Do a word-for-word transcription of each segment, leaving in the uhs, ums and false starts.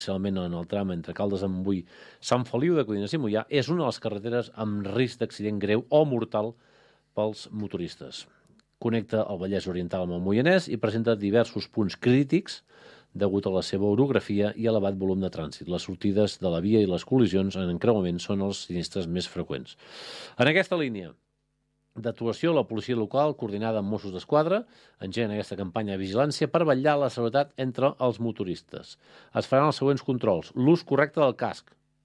especialment en el tram entre Caldes de Montbui, Sant Feliu de Codines i Moià, és una de les carreteres amb risc d'accident greu o mortal pels motoristes. Connecta el Vallès Oriental amb el Moianès i presenta diversos punts crítics degut a la seva orografia i elevat volum de trànsit. Les sortides de la via i les col·lisions en encreuament són els sinistres més freqüents. En aquesta línia d'actuació, la policia local, coordinada amb Mossos d'Esquadra, engega aquesta campanya de vigilància per vetllar la seguretat entre els motoristes. Es faran els següents controls. L'ús correcte del casc.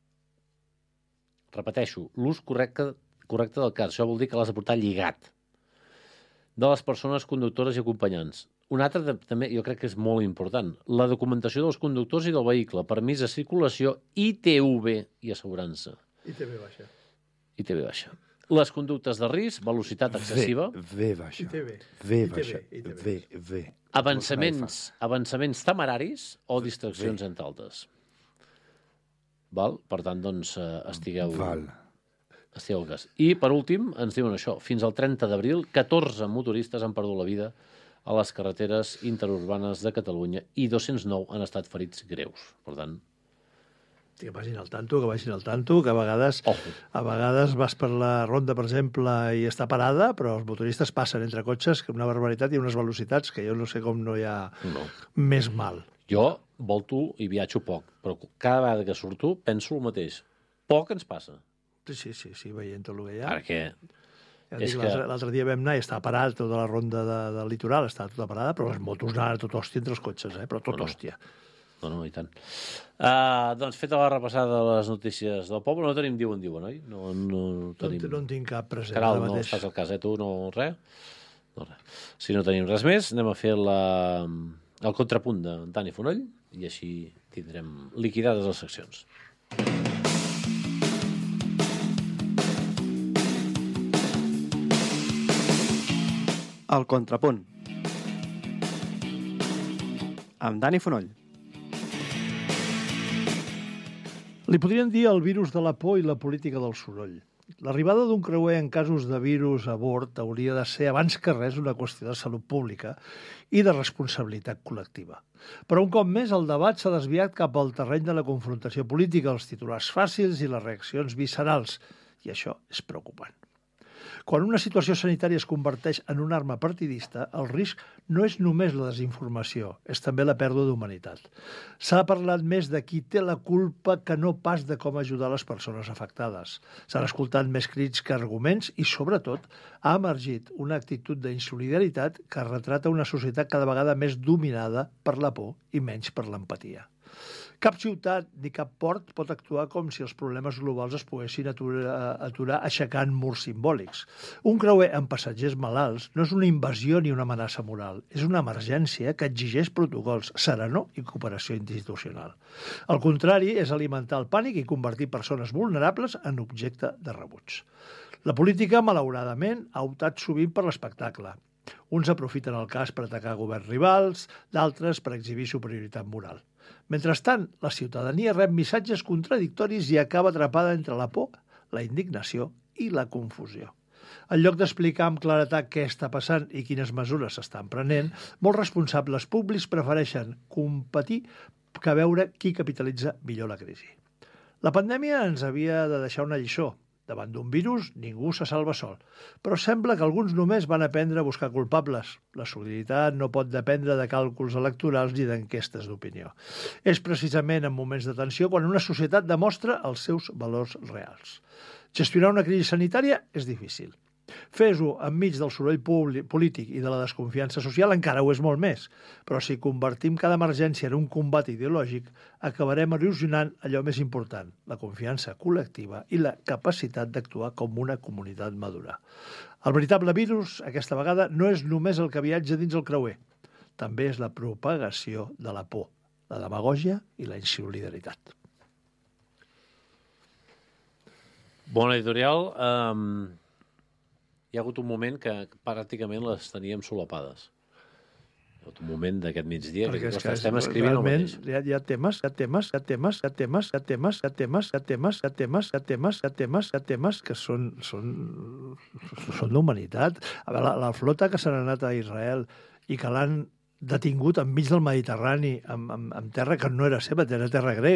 Repeteixo, l'ús correcte, correcte del casc. Això vol dir que l'has de portar lligat. De les persones conductores i acompanyants. Un altre també, jo crec que és molt important, la documentació dels conductors i del vehicle, permís de circulació, I T V i assegurança. I T V baixa. I T V baixa. Les conductes de risc, velocitat excessiva. V, v baixa. I T V. V baixa. V, V. Avançaments, avançaments temeraris o distraccions entre altres. Val? Per tant, doncs, estigueu... Val. Estigueu al cas. I, per últim, ens diuen això. Fins al trenta d'abril, catorze motoristes han perdut la vida a les carreteres interurbanes de Catalunya i dos-cents nou han estat ferits greus. Per tant... Que vagin al tanto, que vagin al tanto, que a vegades, Ojo. a vegades vas per la ronda, per exemple, i està parada, però els motoristes passen entre cotxes, que una barbaritat i unes velocitats que jo no sé com no hi ha No. més mal. Jo volto i viatjo poc, però cada vegada que surto penso el mateix. Poc ens passa. Sí, sí, sí, sí veient tot el que hi ha. Perquè Ja és dic, que- l'altre l'altre dia vam anar i estava parat tota la ronda de, del litoral, estava tota parada, però les motos anaven tot hòstia entre els cotxes, eh? però tot No, no. hòstia. No, no, i tant. Uh, doncs, feta la repassada de les notícies del poble, no tenim diuen, diuen, oi? No, no No, tenim... en- no en tinc cap present. Caral, ara no mateix. estàs al cas, eh? Tu no res? No res. Si no tenim res més, anem a fer la... el contrapunt de Dani Fonoll i així tindrem liquidades les seccions. El contrapunt. Amb Dani Fonoll. Li podrien dir el virus de la por i la política del soroll. L'arribada d'un creuer en casos de virus a bord hauria de ser, abans que res, una qüestió de salut pública i de responsabilitat col·lectiva. Però un cop més, el debat s'ha desviat cap al terreny de la confrontació política, els titulars fàcils i les reaccions viscerals, i això és preocupant. Quan una situació sanitària es converteix en una arma partidista, el risc no és només la desinformació, és també la pèrdua d'humanitat. S'ha parlat més de qui té la culpa que no pas de com ajudar les persones afectades. S'han escoltat més crits que arguments i, sobretot, ha emergit una actitud d'insolidaritat que retrata una societat cada vegada més dominada per la por i menys per l'empatia. Cap ciutat ni cap port pot actuar com si els problemes globals es poguessin aturar, aturar aixecant murs simbòlics. Un creuer amb passatgers malalts no és una invasió ni una amenaça moral, és una emergència que exigeix protocols, serenor i cooperació institucional. El contrari és alimentar el pànic i convertir persones vulnerables en objecte de rebuig. La política, malauradament, ha optat sovint per l'espectacle. Uns aprofiten el cas per atacar governs rivals, d'altres per exhibir superioritat moral. Mentrestant, la ciutadania rep missatges contradictoris i acaba atrapada entre la por, la indignació i la confusió. En lloc d'explicar amb claretat què està passant i quines mesures s'estan prenent, molts responsables públics prefereixen competir que veure qui capitalitza millor la crisi. La pandèmia ens havia de deixar una lliçó. Davant d'un virus, ningú se salva sol. Però sembla que alguns només van aprendre a buscar culpables. La solidaritat no pot dependre de càlculs electorals ni d'enquestes d'opinió. És precisament en moments de tensió quan una societat demostra els seus valors reals. Gestionar una crisi sanitària és difícil. Fes-ho enmig del soroll polític i de la desconfiança social encara ho és molt més. Però si convertim cada emergència en un combat ideològic, acabarem erosionant allò més important, la confiança col·lectiva i la capacitat d'actuar com una comunitat madura. El veritable virus, aquesta vegada, no és només el que viatja dins el creuer. També és la propagació de la por, la demagògia i la insolidaritat. Bona editorial. Um... Hi ha hagut un moment que pràcticament les teníem solapades. Hi ha hagut un moment d'aquest migdia que, que estem escrivint el mateix. Hi ha, hi ha temes, hi ha temes, hi ha temes, hi ha temes, hi ha temes, hi ha temes, hi ha temes, hi ha temes, hi ha temes, hi ha temes, hi ha temes que són, són, són d'humanitat. A veure, la, la flota que s'ha anat a Israel i que l'han detingut enmig del Mediterrani, amb, amb, amb terra que no era seva, era terra grega.